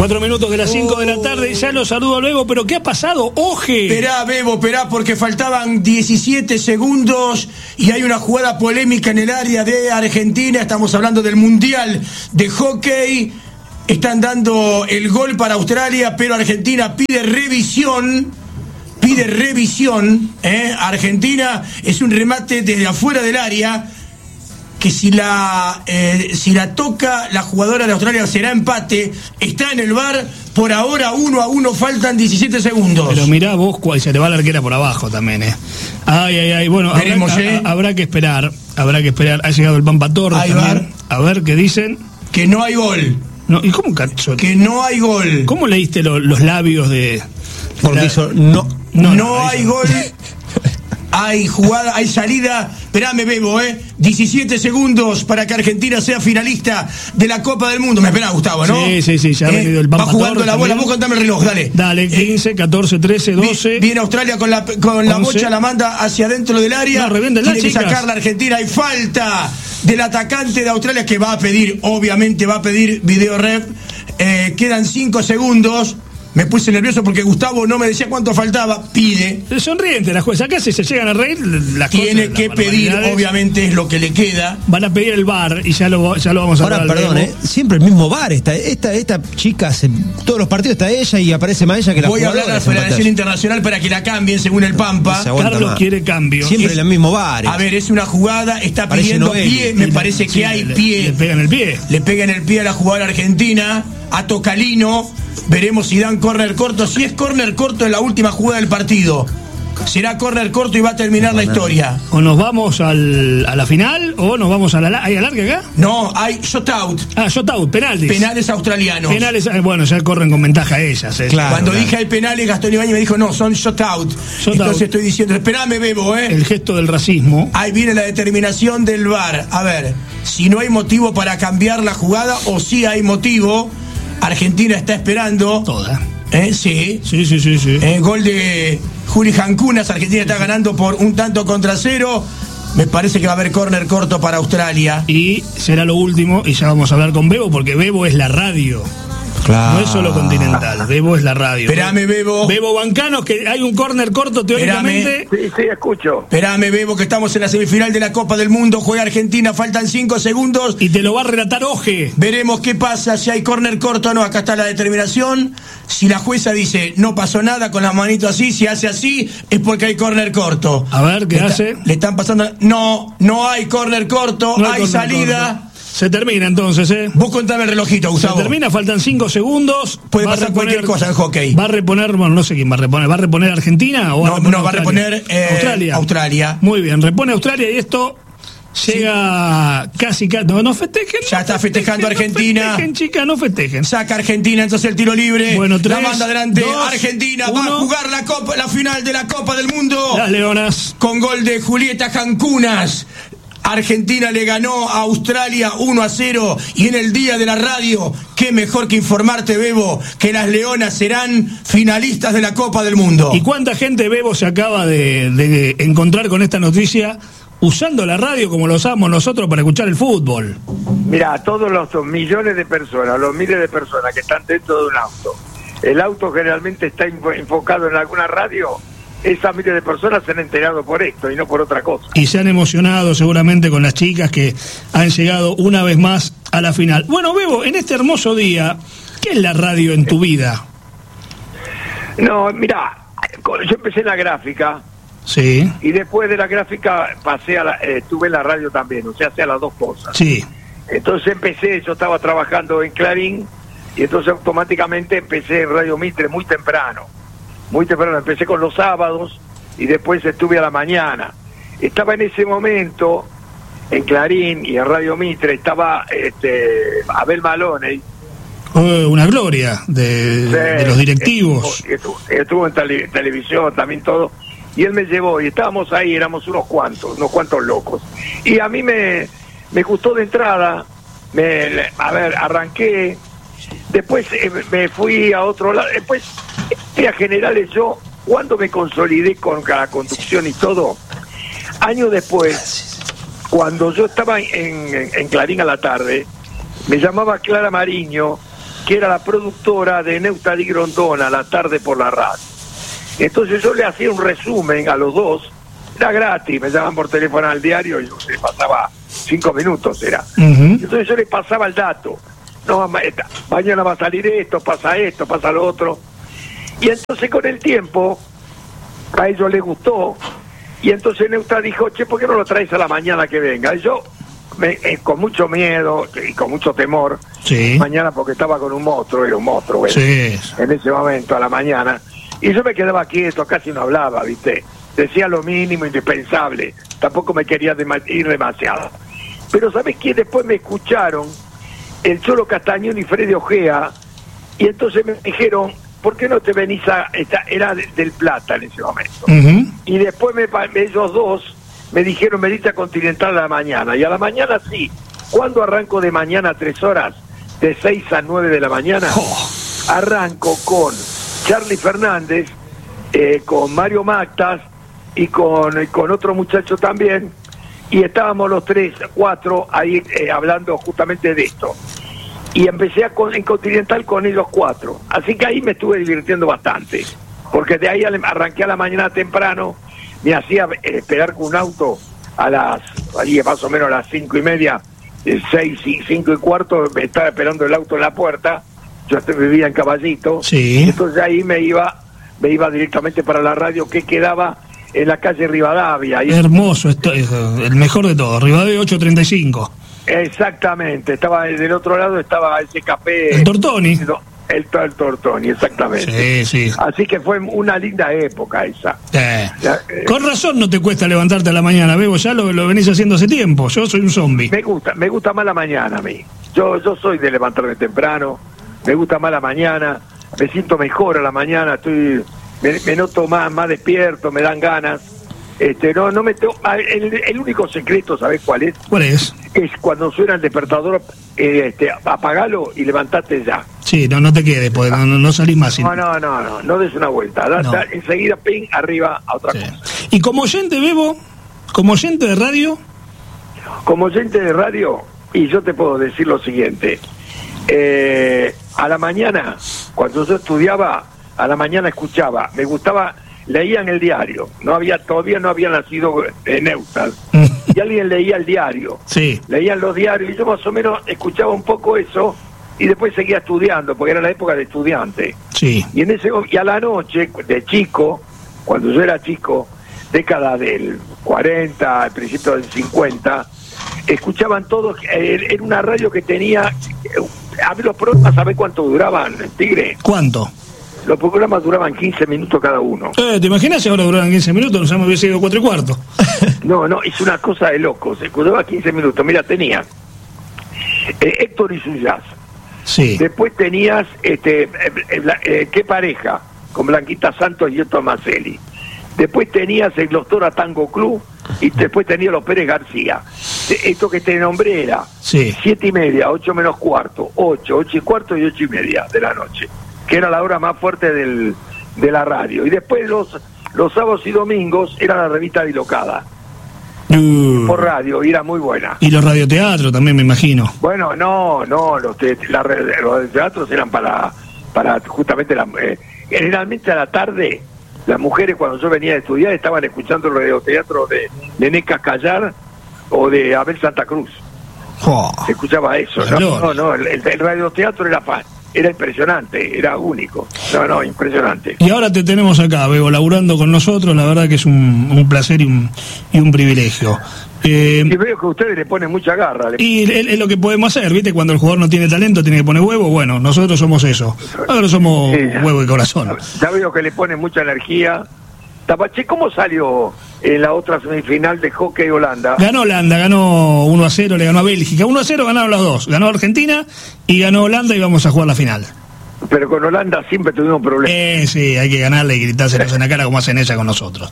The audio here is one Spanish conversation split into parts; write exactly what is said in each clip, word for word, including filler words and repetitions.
Cuatro minutos de las cinco oh. de la tarde, ya lo saludo luego, pero ¿qué ha pasado? ¡Oje! Esperá, Bebo, esperá, porque faltaban diecisiete segundos y hay una jugada polémica en el área de Argentina. Estamos hablando del Mundial de Hockey. Están dando el gol para Australia, pero Argentina pide revisión. Pide revisión. ¿eh? Argentina es un remate desde afuera del área. Que si la eh, si la toca la jugadora de Australia será empate. Está en el V A R. Por ahora uno a uno, faltan diecisiete segundos. Pero mirá vos cuál se le va la arquera por abajo también, eh. Ay, ay, ay. Bueno, veremos, habrá, eh. a, habrá que esperar. Habrá que esperar. Ha llegado el Pampa Torres Ahí también. Va. A ver qué dicen. Que no hay gol. No, ¿y cómo cacho? Que no hay gol. ¿Cómo leíste lo, los labios de, de Porque la... eso no no, no, no hay gol. Hay jugada, hay salida. Esperame, Bebo, ¿eh? diecisiete segundos para que Argentina sea finalista de la Copa del Mundo. Me espera, Gustavo, ¿no? Sí, sí, sí, ya ha ¿Eh? venido el Pampa Va jugando Torres la bola. también. Vos contame el reloj, dale. Dale, quince, catorce, trece, doce. Viene Australia con la, con la bocha, la manda hacia adentro del área. No, reviéndenla, Tiene que chicas. sacar la Argentina. Hay falta del atacante de Australia que va a pedir, obviamente va a pedir video ref. Eh, quedan cinco segundos. Me puse nervioso porque Gustavo no me decía cuánto faltaba. Pide. Sonriente la jueza. Acá si se llegan a reír, las Tiene cosas, que las pedir, barbaridades. obviamente es lo que le queda. Van a pedir el V A R y ya lo, ya lo vamos a Ahora, hablar. perdón, eh, siempre el mismo V A R. Esta, esta, esta chica, hace, todos los partidos está ella y aparece más ella que la Voy a hablar a la Federación Internacional para que la cambien según el Pampa. Carlos más. Quiere cambio. Siempre es, el mismo V A R. A ver, es una jugada, está Parece pidiendo Noel. pie, me Y parece le, que sí, hay le, pie. Le pega en el pie. Le pega en el pie a la jugadora argentina, a Tocalino. Veremos si dan córner corto. Si es córner corto en la última jugada del partido, será córner corto y va a terminar la historia. O nos vamos al, a la final o nos vamos a la... ¿Hay alargue acá? No, hay shot out. Ah, shot out, penales. Penales australianos. Penales, eh, bueno, ya corren con ventaja ellas. Eh. Claro, Cuando claro. dije hay penales, Gastón Ibáñez me dijo, no, son shot out. Shot Entonces out. estoy diciendo, esperame, Bebo, ¿eh? El gesto del racismo. Ahí viene la determinación del V A R. A ver, si no hay motivo para cambiar la jugada o si hay motivo, Argentina está esperando. Toda. ¿Eh? Sí. Sí, sí, sí, sí. Eh, gol de Juli Jancunas. Argentina está ganando por un tanto contra cero. Me parece que va a haber córner corto para Australia. Y será lo último, y ya vamos a hablar con Bebo, porque Bebo es la radio. Claro. No es solo Continental, Bebo es la radio. Esperame, Bebo. Bebo Bancanos, que hay un córner corto teóricamente. Sí, sí, escucho. Esperame, Bebo, que estamos en la semifinal de la Copa del Mundo. Juega Argentina, faltan cinco segundos. Y te lo va a relatar Oje. Veremos qué pasa, si hay córner corto o no. Acá está la determinación. Si la jueza dice no pasó nada con las manitos así, si hace así, es porque hay córner corto. A ver, ¿qué le hace? Está, le están pasando. No, no hay córner corto, No hay hay, córner salida. corto. Se termina entonces, ¿eh? Vos contame el relojito, Gustavo. Se termina, faltan cinco segundos. Puede Va a pasar reponer- cualquier cosa en hockey. Va a reponer, bueno, no sé quién va a reponer. ¿Va a reponer Argentina o va No, a reponer no, va a Australia? reponer, eh, Australia. Australia. Muy bien, repone Australia y esto llega casi, casi. No, no festejen. Ya no está festejen, festejando Argentina. No festejen, chicas, no festejen. Saca Argentina, entonces el tiro libre. Bueno, tres, la manda adelante. dos, Argentina va uno. a jugar la Copa, la final de la Copa del Mundo. Las Leonas. Con gol de Julieta Jancunas. Argentina le ganó a Australia uno a cero y en el día de la radio, qué mejor que informarte, Bebo, que las Leonas serán finalistas de la Copa del Mundo. ¿Y cuánta gente, Bebo, se acaba de, de encontrar con esta noticia usando la radio como lo usamos nosotros para escuchar el fútbol? Mira, todos los millones de personas, los miles de personas que están dentro de un auto, el auto generalmente está enfocado en alguna radio. Esas miles de personas se han enterado por esto y no por otra cosa. Y se han emocionado seguramente con las chicas que han llegado una vez más a la final. Bueno, Bebo, en este hermoso día, ¿qué es la radio en tu vida? No, mira, yo empecé en la gráfica. Sí. Y después de la gráfica pasé a la, eh, estuve en la radio también, o sea, hacía las dos cosas. Sí. Entonces empecé, yo estaba trabajando en Clarín y entonces automáticamente empecé en Radio Mitre muy temprano. Muy temprano, empecé con los sábados y después estuve a la mañana. Estaba en ese momento en Clarín y en Radio Mitre, estaba este, Abel Maloney. Oh, una gloria de, Sí, de los directivos. Estuvo, estuvo en tele, televisión también todo. Y él me llevó y estábamos ahí, éramos unos cuantos, unos cuantos locos. Y a mí me, me gustó de entrada, me, a ver, arranqué, después eh, me fui a otro lado, después, en generales yo, cuando me consolidé con la conducción y todo, años después, cuando yo estaba en, en, en Clarín a la tarde, me llamaba Clara Mariño que era la productora de Neuta Di Grondona, La Tarde por la Radio. Entonces yo le hacía un resumen a los dos, era gratis, me llamaban por teléfono al diario y yo le pasaba cinco minutos, era. Uh-huh. Entonces yo le pasaba el dato. No, mañana va a salir esto, pasa esto, pasa lo otro. Y entonces con el tiempo, a ellos les gustó, y entonces Neuta dijo, che, ¿por qué no lo traes a la mañana que venga? Y yo, me, eh, con mucho miedo y con mucho temor, sí. mañana porque estaba con un monstruo, era un monstruo, bueno, sí. en ese momento, a la mañana, y yo me quedaba quieto, casi no hablaba, ¿viste? Decía lo mínimo, indispensable, tampoco me quería dema- ir demasiado. Pero ¿sabes qué? Después me escucharon el Cholo Castañón y Freddy Ojea, y entonces me dijeron, ¿por qué no te venís a...? Esta, era de, del Plata en ese momento. Uh-huh. Y después me, ellos dos me dijeron, venite a Continental a la mañana. Y a la mañana sí. ¿Cuándo arranco de mañana a tres horas? De seis a nueve de la mañana. Oh. Arranco con Charlie Fernández, eh, con Mario Mactas y con, y con otro muchacho también. Y estábamos los tres, cuatro, ahí eh, hablando justamente de esto. Y empecé a con, en Continental con ellos cuatro. Así que ahí me estuve divirtiendo bastante. Porque de ahí arranqué a la mañana temprano, me hacía esperar con un auto a las, ahí más o menos a las cinco y media, seis y cinco y cuarto, me estaba esperando el auto en la puerta. Yo vivía en Caballito. Sí. Entonces ahí me iba, me iba directamente para la radio que quedaba en la calle Rivadavia. Ahí. Hermoso, esto es el mejor de todo, Rivadavia ocho treinta y cinco. Exactamente, estaba del otro lado, estaba ese café. El Tortoni. No, el, el Tortoni, exactamente. Sí, sí. Así que fue una linda época esa. Eh. Ya, eh, Con razón no te cuesta levantarte a la mañana, Bebo, ya lo, lo venís haciendo hace tiempo. Yo soy un zombie. Me gusta, me gusta más la mañana a mí. Yo, yo soy de levantarme temprano, me gusta más la mañana, me siento mejor a la mañana, estoy, me, me noto más, más despierto, me dan ganas. Este, no, no me tengo, el, el único secreto, ¿sabés cuál es? ¿Cuál es? Es cuando suena el despertador, eh, este, apagalo y levantate ya. Sí, no, no te quedes, porque no, no, no salís más. No, no, no, no, no des una vuelta. Da, No. da, enseguida, ping, arriba a otra Sí. cosa. Y como oyente, Bebo, como oyente de radio, Como oyente de radio, y yo te puedo decir lo siguiente. Eh, a la mañana, cuando yo estudiaba, a la mañana escuchaba, me gustaba, leía en el diario. No había, todavía no había nacido en Neustadt. Y alguien leía el diario. sí, Leían los diarios y yo más o menos escuchaba un poco eso y después seguía estudiando, porque era la época de estudiante. sí. Y en ese y a la noche, de chico, cuando yo era chico, década del cuarenta, al principio del cincuenta, escuchaban todos, eh, era una radio que tenía, eh, a ver, los programas, ¿sabés cuánto duraban, Tigre? ¿Cuánto? Los programas duraban quince minutos cada uno. Eh, ¿Te imaginas si ahora duraban quince minutos? Nos hemos hubiese ido cuatro y cuarto. No, no, es una cosa de locos, se escuchaba quince minutos. Mira, tenía eh, Héctor y su jazz. Sí. Después tenías este eh, eh, la- eh, Qué pareja, con Blanquita Santos y Héctor Maselli. Después tenías el Doctor a Tango Club y después tenías los Pérez García. De- Esto que te nombré era Sí. siete y media, ocho menos cuarto, ocho, ocho y cuarto y ocho y media de la noche, que era la hora más fuerte del, de la radio. Y después los, los sábados y domingos era la revista Dilocada, Uh, por radio, y era muy buena. y los radioteatros también, me imagino. Bueno, no, no, los, te- la re- los teatros eran para, para justamente, la, eh, generalmente a la tarde, las mujeres cuando yo venía a estudiar estaban escuchando el radioteatro de Nené Cascallar o de Abel Santa Cruz. Oh, Se escuchaba eso. La No, gloria. no, no, el, el radioteatro era, fa- era impresionante, era único. No, no, impresionante. Y ahora te tenemos acá, Bebo, laburando con nosotros, la verdad que es un, un placer y un, y un privilegio. Eh, Y veo que ustedes le ponen mucha garra. le- y es, es lo que podemos hacer, ¿viste? Cuando el jugador no tiene talento, tiene que poner huevo. Bueno, nosotros somos eso. Nosotros somos Sí, ya. huevo y corazón. Ya veo que le ponen mucha energía. Tapache, ¿cómo salió en la otra semifinal de hockey Holanda? Ganó Holanda, ganó uno a cero, le ganó a Bélgica. uno a cero ganaron los dos. Ganó Argentina y ganó Holanda y vamos a jugar la final. Pero con Holanda siempre tuvimos problemas. Eh, sí, hay que ganarle y gritárselos en la cara como hacen ella con nosotros.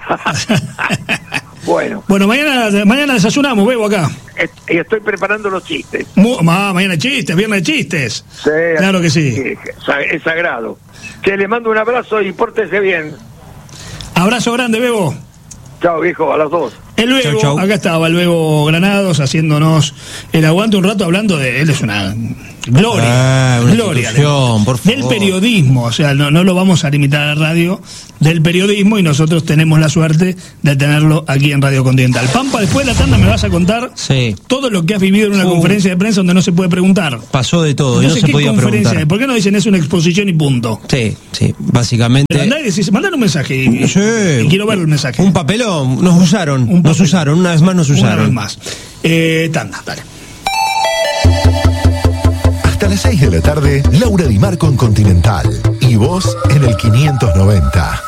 Bueno, Bueno, mañana mañana desayunamos, Bebo, acá. est- y estoy preparando los chistes. Mu- ma- mañana chistes, viernes de chistes. Sí, Claro que sí. Es, es sagrado. Che, le mando un abrazo y pórtese bien. Abrazo grande, Bebo. Chao, viejo, a las dos. El Bebo, Chau, chau. acá estaba el Bebo Granados haciéndonos el aguante un rato hablando de él, es una gloria. Ah, una gloria. institución, por favor. Del periodismo, o sea, no, no lo vamos a limitar a la radio, del periodismo, y nosotros tenemos la suerte de tenerlo aquí en Radio Continental. Pampa, después de la tanda me vas a contar sí. todo lo que has vivido en una uh, conferencia de prensa donde no se puede preguntar. Pasó de todo, Entonces, y no se podía conferencia? preguntar. ¿Por qué no dicen es una exposición y punto? Sí, sí, básicamente. Pero andá y decís, mandale un mensaje y, sí. y quiero ver el mensaje. Un papelón, nos usaron, un nos usaron, una vez más nos usaron. Una vez más. Eh, tanda, dale. Hasta las seis de la tarde, Laura Di Marco en Continental. Y vos en el quinientos noventa.